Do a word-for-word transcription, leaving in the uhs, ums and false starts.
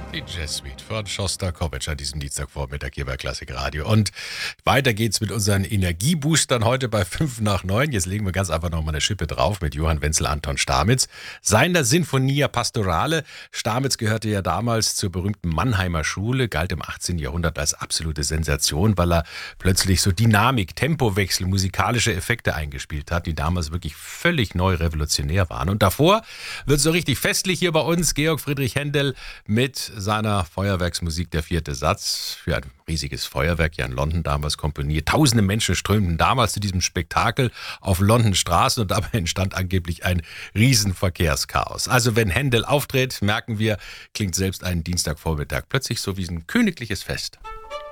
Die Jazz Suite von Schostakowitsch an diesem Dienstagvormittag hier bei Klassik Radio. Und weiter geht's mit unseren Energieboostern heute bei fünf nach neun. Jetzt legen wir ganz einfach noch mal eine Schippe drauf mit Johann Wenzel, Anton Stamitz. Seiner Sinfonia Pastorale. Stamitz gehörte ja damals zur berühmten Mannheimer Schule, galt im achtzehnten Jahrhundert als absolute Sensation, weil er plötzlich so Dynamik, Tempowechsel, musikalische Effekte eingespielt hat, die damals wirklich völlig neu revolutionär waren. Und davor wird so richtig festlich hier bei uns Georg Friedrich Händel mit seiner Feuerwerksmusik Der vierte Satz, für ein riesiges Feuerwerk ja in London damals komponiert. Tausende Menschen strömten damals zu diesem Spektakel auf London Straßen und dabei entstand angeblich ein Riesenverkehrschaos. Also wenn Händel auftritt, merken wir, klingt selbst ein Dienstagvormittag plötzlich so wie ein königliches Fest.